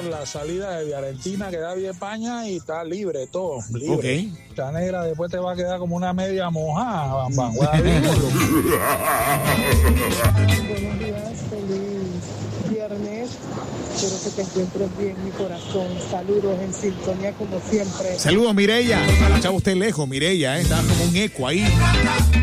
la salida de Viarentina que da 10 España y está libre, todo, libre. Okay. Esta negra después te va a quedar como una media mojada. Buenos días, feliz viernes. Espero que te encuentres bien, mi corazón. Saludos en sintonía como siempre. Saludos, Mireya. Chavo, usted lejos, Mireya, está como un eco ahí.